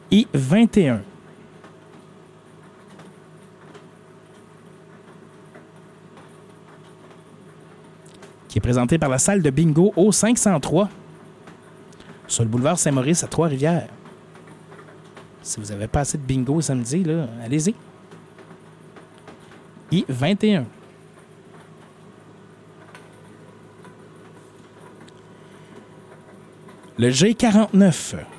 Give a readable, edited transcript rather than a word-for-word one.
I-21. Qui est présenté par la salle de bingo au 503 sur le boulevard Saint-Maurice à Trois-Rivières. Si vous n'avez pas assez de bingo samedi, là, allez-y. I-21. Le G49